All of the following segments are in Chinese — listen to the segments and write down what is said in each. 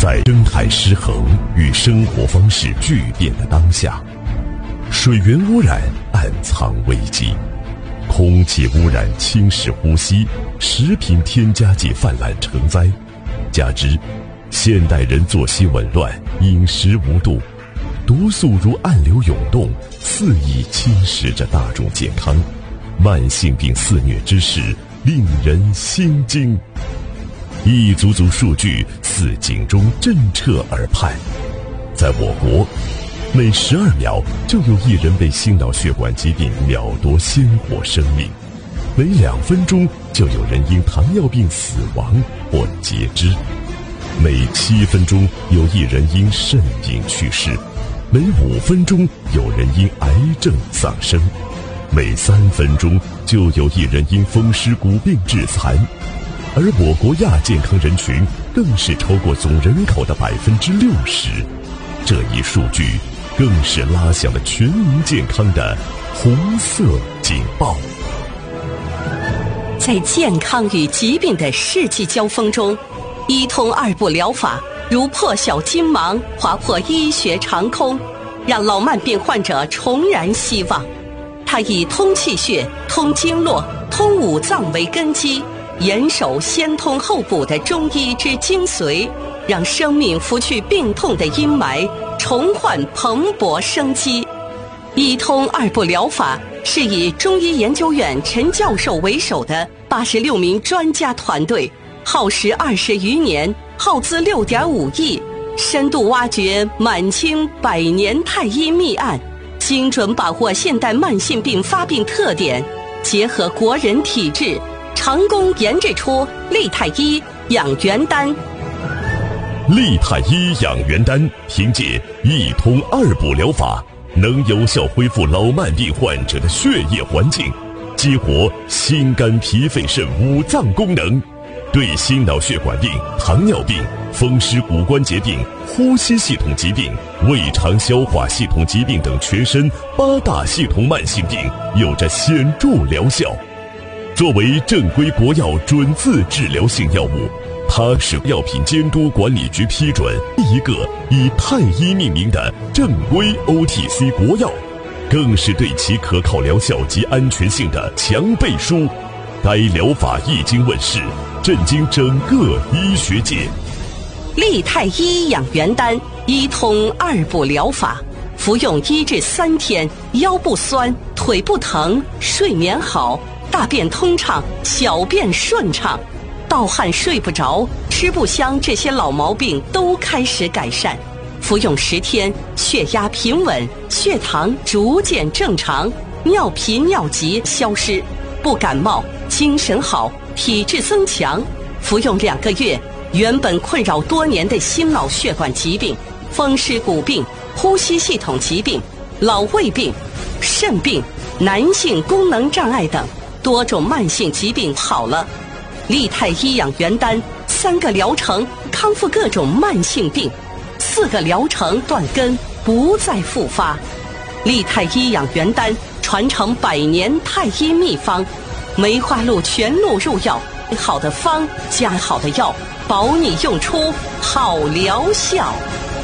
在生态失衡与生活方式巨变的当下，水源污染暗藏危机，空气污染侵蚀呼吸，食品添加剂泛滥成灾，加之现代人作息紊乱，饮食无度，毒素如暗流涌动，肆意侵蚀着大众健康，慢性病肆虐之势令人心惊。一组组数据似警钟震彻耳畔，在我国，每12秒就有1人被心脑血管疾病秒夺鲜活生命，每2分钟就有人因糖尿病死亡或截肢，每7分钟有1人因肾病去世，每5分钟有人因癌症丧生，每3分钟就有1人因风湿骨病致残。而我国亚健康人群更是超过总人口的60%，这一数据更是拉响了全民健康的红色警报。 在健康与疾病的世纪交锋中，医通2步疗法如破晓金芒，划破医学长空，让老慢病患者重燃希望。它以通气血、通经络、通五脏为根基，严守先通后补的中医之精髓，让生命拂去病痛的阴霾，重焕蓬勃生机。医通2步疗法是以中医研究院陈教授为首的86名专家团队，耗时20余年，耗资6.5亿，深度挖掘满清100年太医秘案，精准把握现代慢性病发病特点，结合国人体质，成功研制出利泰医养元丹。 利泰医养元丹凭借一通2步疗法，能有效恢复老慢病患者的血液环境，激活心肝脾肺肾5脏功能，对心脑血管病、糖尿病、风湿骨关节病、呼吸系统疾病、胃肠消化系统疾病等全身8大系统慢性病有着显著疗效。作为正规国药准字治疗性药物，它是药品监督管理局批准第一个以太医命名的正规 OTC 国药，更是对其可靠疗效及安全性的强背书。该疗法一经问世，震惊整个医学界。 利泰医养元丹医通2步疗法，服用1至3天，腰不酸，腿不疼，睡眠好，大便通畅，小便顺畅，盗汗睡不着，吃不香，这些老毛病都开始改善。服用10天，血压平稳，血糖逐渐正常，尿频尿急消失，不感冒，精神好，体质增强。服用2个月，原本困扰多年的心脑血管疾病、风湿骨病、呼吸系统疾病、老胃病、肾病、男性功能障碍等多种慢性疾病好了。利泰医养元丹3个疗程康复各种慢性病，4个疗程断根不再复发。利泰医养元丹传承100年太医秘方，梅花鹿全鹿入药，好的方加好的药，保你用出好疗效。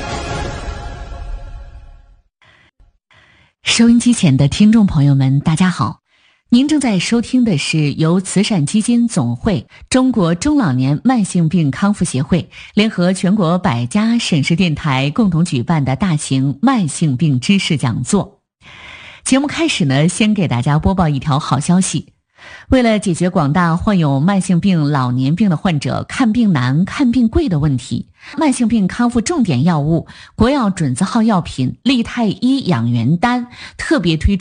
收音机前的听众朋友们，大家好，您正在收听的是由慈善基金总会、中国中老年慢性病康复协会联合全国100家省市电台共同举办的大型慢性病知识讲座。节目开始呢，先给大家播报一条好消息。为了解决广大患有慢性病、老年病的患者看病难、看病贵的问题，慢性病康复重点药物国药准字号药品利泰医养元丹特别推出